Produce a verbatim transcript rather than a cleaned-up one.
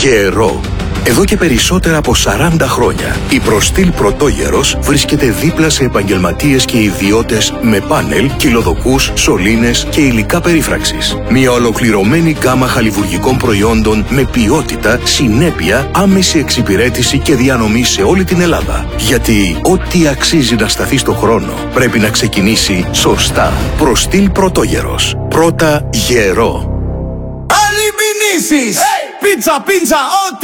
Γερό. Εδώ και περισσότερα από σαράντα χρόνια, η Προστήλ Πρωτόγερος βρίσκεται δίπλα σε επαγγελματίες και ιδιώτες με πάνελ, κυλοδοκούς, σωλήνες και υλικά περίφραξης. Μια ολοκληρωμένη γκάμα χαλιβουργικών προϊόντων με ποιότητα, συνέπεια, άμεση εξυπηρέτηση και διανομή σε όλη την Ελλάδα. Γιατί ό,τι αξίζει να σταθεί στο χρόνο πρέπει να ξεκινήσει σωστά. Προστήλ Πρωτόγερος. Πρώτα Γερό. Άλλοι μηνύσεις! Πίτσα, πίτσα, ό,τι